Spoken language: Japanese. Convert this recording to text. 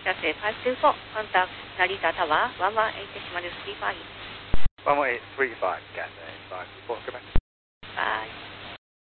Cafe 524, contact Narita Tower 118 Decimal 35. 11835, Cafe 524, goodbye. Bye.